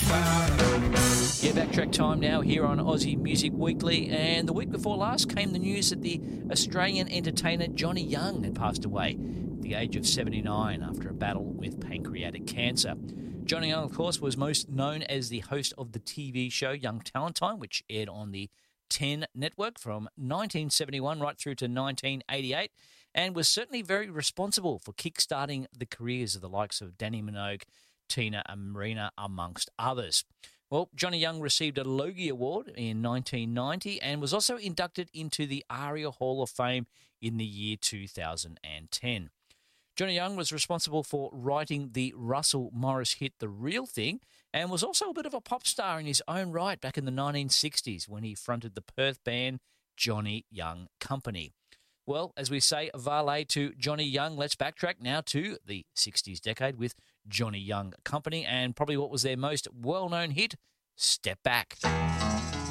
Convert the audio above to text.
Yeah, backtrack time now here on Aussie Music Weekly. And the week before last came the news that the Australian entertainer Johnny Young had passed away at the age of 79 after a battle with pancreatic cancer. Johnny Young, of course, was most known as the host of the TV show Young Talent Time, which aired on the 10 network from 1971 right through to 1988, and was certainly very responsible for kick-starting the careers of the likes of Danny Minogue, Tina and Marina, amongst others. Well, Johnny Young received a Logie Award in 1990 and was also inducted into the ARIA Hall of Fame in the year 2010. Johnny Young was responsible for writing the Russell Morris hit The Real Thing and was also a bit of a pop star in his own right back in the 1960s when he fronted the Perth band Johnny Young Company. Well, as we say, valet to Johnny Young, let's backtrack now to the 60s decade with Johnny Young Company and probably what was their most well-known hit, Step Back.